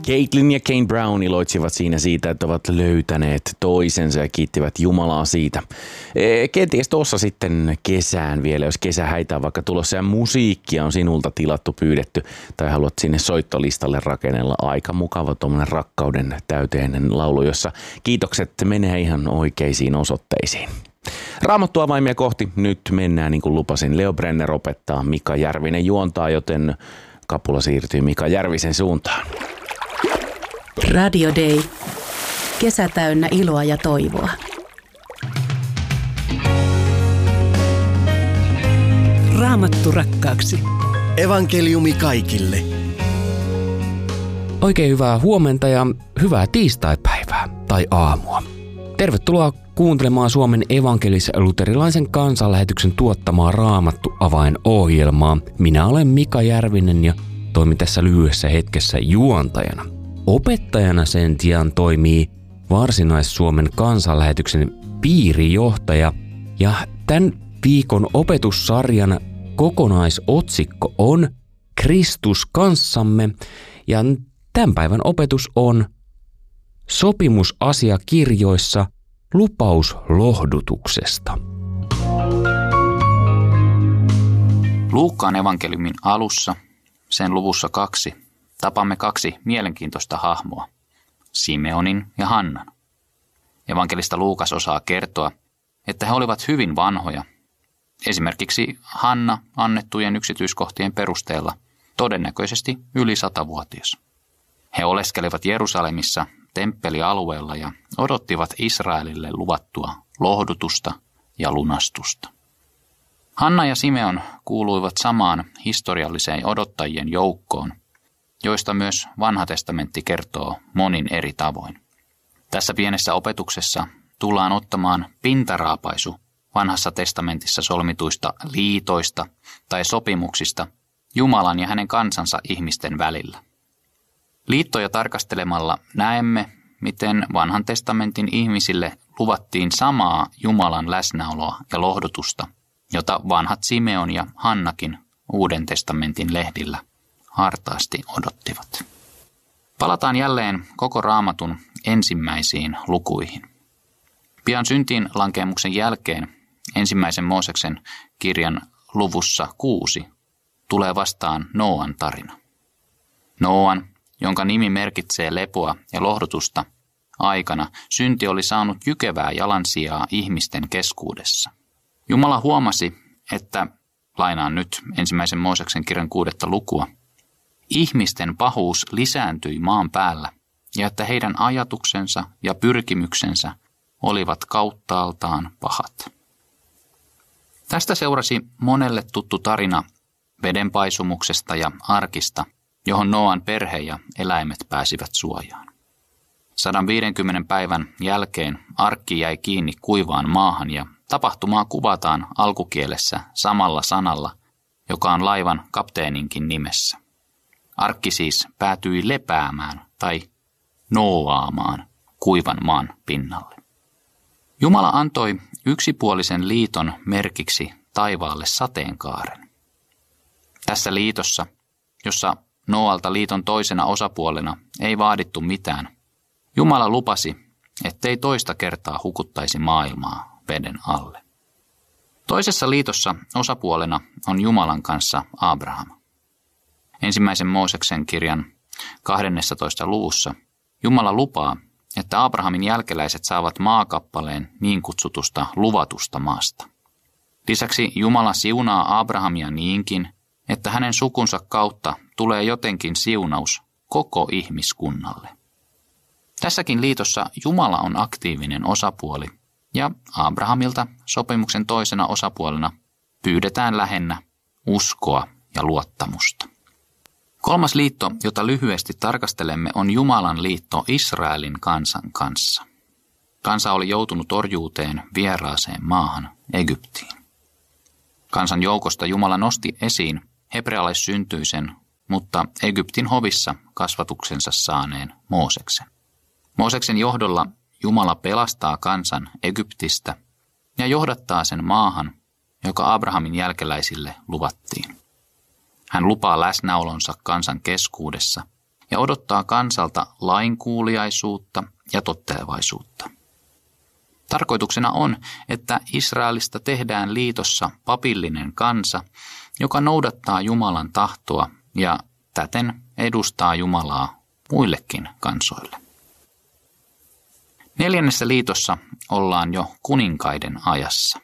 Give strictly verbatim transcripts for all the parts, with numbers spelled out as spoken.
Caitlin ja Kane Brown iloitsivat siinä siitä, että ovat löytäneet toisensa ja kiittivät Jumalaa siitä. E, kenties tuossa sitten kesään vielä, jos kesä häitä on vaikka tulossa ja musiikkia on sinulta tilattu, pyydetty tai haluat sinne soittolistalle rakennella. Aika mukava tuommoinen rakkauden täyteinen laulu, jossa kiitokset menee ihan oikeisiin osoitteisiin. Raamattu avaimia kohti nyt mennään, niin kuin lupasin. Leo Brenner opettaa, Mika Järvinen juontaa, joten kapula siirtyy Mika Järvisen suuntaan. Radio Day. Kesä täynnä iloa ja toivoa. Raamattu rakkaaksi. Evankeliumi kaikille. Oikein hyvää huomenta ja hyvää tiistaipäivää tai aamua. Tervetuloa kuuntelemaan Suomen evankelis-luterilaisen kansanlähetyksen tuottamaa Raamattu avain-ohjelmaa. Minä olen Mika Järvinen ja toimin tässä lyhyessä hetkessä juontajana. Opettajana sen sijaan toimii Varsinais-Suomen kansanlähetyksen piirijohtaja ja tämän viikon opetussarjan kokonaisotsikko on Kristus kanssamme ja tämän päivän opetus on sopimusasiakirjoissa lupaus lohdutuksesta. Luukkaan evankeliumin alussa, sen luvussa kaksi, tapamme kaksi mielenkiintoista hahmoa, Simeonin ja Hannan. Evankelista Luukas osaa kertoa, että he olivat hyvin vanhoja. Esimerkiksi Hanna annettujen yksityiskohtien perusteella todennäköisesti yli satavuotias. He oleskelivat Jerusalemissa temppelialueella ja odottivat Israelille luvattua lohdutusta ja lunastusta. Hanna ja Simeon kuuluivat samaan historialliseen odottajien joukkoon, joista myös Vanha testamentti kertoo monin eri tavoin. Tässä pienessä opetuksessa tullaan ottamaan pintaraapaisu Vanhassa testamentissa solmituista liitoista tai sopimuksista Jumalan ja hänen kansansa ihmisten välillä. Liittoja tarkastelemalla näemme, miten Vanhan testamentin ihmisille luvattiin samaa Jumalan läsnäoloa ja lohdutusta, jota vanhat Simeon ja Hannakin Uuden testamentin lehdillä hartaasti odottivat. Palataan jälleen koko Raamatun ensimmäisiin lukuihin. Pian syntiin lankeemuksen jälkeen ensimmäisen Mooseksen kirjan luvussa kuusi tulee vastaan Nooan tarina. Nooan, jonka nimi merkitsee lepoa ja lohdutusta, aikana synti oli saanut jykevää jalansijaa ihmisten keskuudessa. Jumala huomasi, että, lainaan nyt ensimmäisen Mooseksen kirjan kuudetta lukua, ihmisten pahuus lisääntyi maan päällä ja että heidän ajatuksensa ja pyrkimyksensä olivat kauttaaltaan pahat. Tästä seurasi monelle tuttu tarina vedenpaisumuksesta ja arkista, johon Nooan perhe ja eläimet pääsivät suojaan. sata viisikymmentä päivän jälkeen arkki jäi kiinni kuivaan maahan ja tapahtumaa kuvataan alkukielessä samalla sanalla, joka on laivan kapteeninkin nimessä. Arkki siis päätyi lepäämään tai nooaamaan kuivan maan pinnalle. Jumala antoi yksipuolisen liiton merkiksi taivaalle sateenkaaren. Tässä liitossa, jossa Nooalta liiton toisena osapuolena ei vaadittu mitään, Jumala lupasi, ettei toista kertaa hukuttaisi maailmaa veden alle. Toisessa liitossa osapuolena on Jumalan kanssa Abraham. Ensimmäisen Mooseksen kirjan kahdennessatoista luvussa Jumala lupaa, että Abrahamin jälkeläiset saavat maakappaleen niin kutsutusta luvatusta maasta. Lisäksi Jumala siunaa Abrahamia niinkin, että hänen sukunsa kautta tulee jotenkin siunaus koko ihmiskunnalle. Tässäkin liitossa Jumala on aktiivinen osapuoli ja Abrahamilta sopimuksen toisena osapuolena pyydetään lähinnä uskoa ja luottamusta. Kolmas liitto, jota lyhyesti tarkastelemme, on Jumalan liitto Israelin kansan kanssa. Kansa oli joutunut orjuuteen vieraaseen maahan, Egyptiin. Kansan joukosta Jumala nosti esiin hebrealaissyntyisen, mutta Egyptin hovissa kasvatuksensa saaneen Mooseksen. Mooseksen johdolla Jumala pelastaa kansan Egyptistä ja johdattaa sen maahan, joka Abrahamin jälkeläisille luvattiin. Hän lupaa läsnäolonsa kansan keskuudessa ja odottaa kansalta lainkuuliaisuutta ja tottelevaisuutta. Tarkoituksena on, että Israelista tehdään liitossa papillinen kansa, joka noudattaa Jumalan tahtoa ja täten edustaa Jumalaa muillekin kansoille. Neljännessä liitossa ollaan jo kuninkaiden ajassa.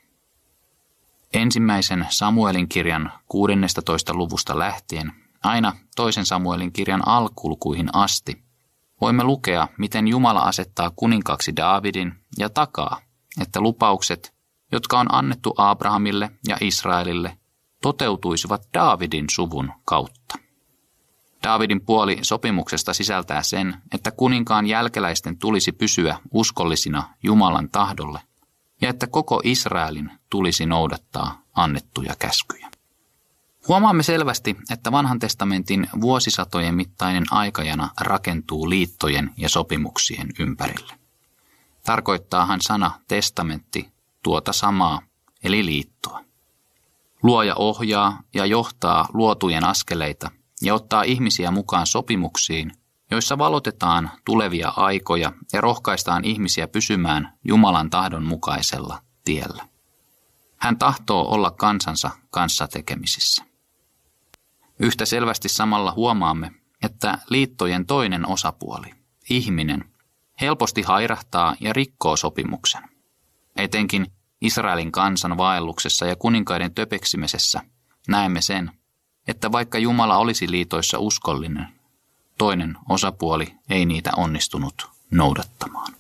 Ensimmäisen Samuelin kirjan kuudennestatoista luvusta lähtien aina toisen Samuelin kirjan alkulukuihin asti voimme lukea, miten Jumala asettaa kuninkaaksi Daavidin ja takaa, että lupaukset, jotka on annettu Abrahamille ja Israelille, toteutuisivat Daavidin suvun kautta. Daavidin puoli sopimuksesta sisältää sen, että kuninkaan jälkeläisten tulisi pysyä uskollisina Jumalan tahdolle ja että koko Israelin tulisi noudattaa annettuja käskyjä. Huomaamme selvästi, että vanhan testamentin vuosisatojen mittainen aikajana rakentuu liittojen ja sopimuksien ympärille. Tarkoittaahan sana testamentti tuota samaa, eli liittoa. Luoja ohjaa ja johtaa luotujen askeleita ja ottaa ihmisiä mukaan sopimuksiin, joissa valotetaan tulevia aikoja ja rohkaistaan ihmisiä pysymään Jumalan tahdon mukaisella tiellä. Hän tahtoo olla kansansa kanssa tekemisissä. Yhtä selvästi samalla huomaamme, että liittojen toinen osapuoli, ihminen, helposti hairahtaa ja rikkoo sopimuksen. Etenkin Israelin kansan vaelluksessa ja kuninkaiden töpeksimisessä näemme sen, että vaikka Jumala olisi liitoissa uskollinen, toinen osapuoli ei niitä onnistunut noudattamaan.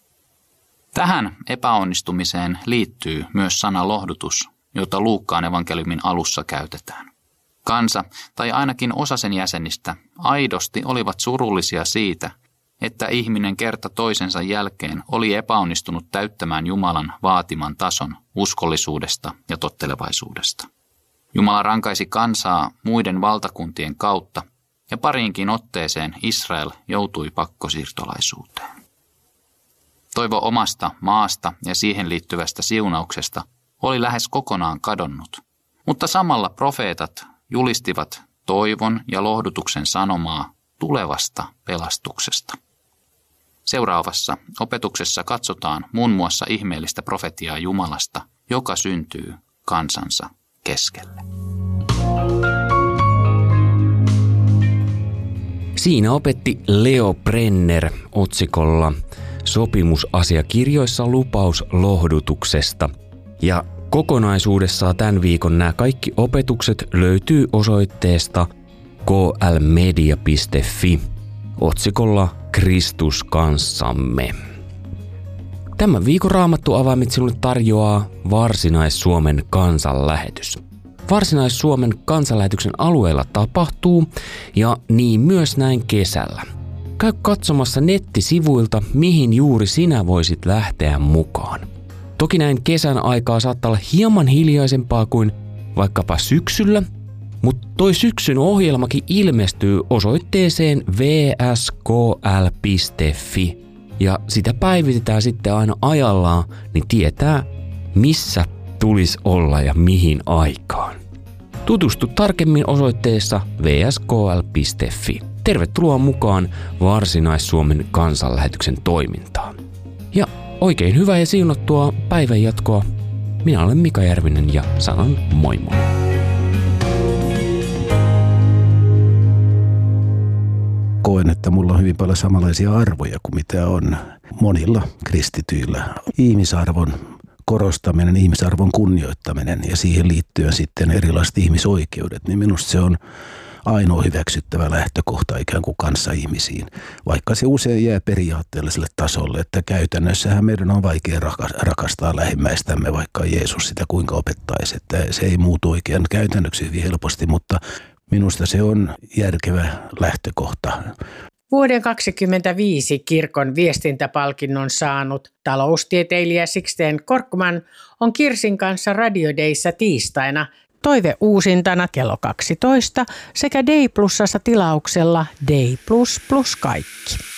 Tähän epäonnistumiseen liittyy myös sana lohdutus, jota Luukkaan evankeliumin alussa käytetään. Kansa, tai ainakin osa sen jäsenistä, aidosti olivat surullisia siitä, että ihminen kerta toisensa jälkeen oli epäonnistunut täyttämään Jumalan vaatiman tason uskollisuudesta ja tottelevaisuudesta. Jumala rankaisi kansaa muiden valtakuntien kautta, ja pariinkin otteeseen Israel joutui pakkosiirtolaisuuteen. Toivo omasta maasta ja siihen liittyvästä siunauksesta oli lähes kokonaan kadonnut, mutta samalla profeetat julistivat toivon ja lohdutuksen sanomaa tulevasta pelastuksesta. Seuraavassa opetuksessa katsotaan muun muassa ihmeellistä profetiaa Jumalasta, joka syntyy kansansa keskelle. Siinä opetti Leo Brenner otsikolla Sopimusasiakirjoissa lupaus lohdutuksesta. Ja kokonaisuudessaan tämän viikon nämä kaikki opetukset löytyy osoitteesta k l media piste f i otsikolla Kristus kanssamme. Tämän viikon Raamattu avaimit sinulle tarjoaa Varsinais-Suomen kansanlähetys. Varsinais-Suomen kansanlähetyksen alueella tapahtuu ja niin myös näin kesällä. Käy katsomassa nettisivuilta, mihin juuri sinä voisit lähteä mukaan. Toki näin kesän aikaa saattaa olla hieman hiljaisempaa kuin vaikkapa syksyllä, mutta toi syksyn ohjelmakin ilmestyy osoitteeseen w s k l piste f i ja sitä päivitetään sitten aina ajallaan, niin tietää missä tulisi olla ja mihin aikaan. Tutustu tarkemmin osoitteessa w s k l piste f i. Tervetuloa mukaan Varsinais-Suomen kansanlähetyksen toimintaan. Ja oikein hyvää ja siunattua päivänjatkoa. Minä olen Mika Järvinen ja sanon moi moi. Koen, että mulla on hyvin paljon samanlaisia arvoja kuin mitä on monilla kristityillä. Ihmisarvon korostaminen, ihmisarvon kunnioittaminen ja siihen liittyen sitten erilaiset ihmisoikeudet, niin minusta se on ainoa hyväksyttävä lähtökohta ikään kuin kanssaihmisiin, vaikka se usein jää periaatteelliselle tasolle, että käytännössähän meidän on vaikea rakastaa lähimmäistämme, vaikka Jeesus sitä kuinka opettaisi, että se ei muutu oikein käytännöksi hyvin helposti, mutta minusta se on järkevä lähtökohta. Vuoden kaksikymmentäviisi kirkon viestintäpalkinnon saanut taloustieteilijä Sixten Korkman on Kirsin kanssa Radio Dayssä tiistaina Toive uusintana kello kaksitoista sekä Day Plusassa tilauksella Day Plus plus kaikki.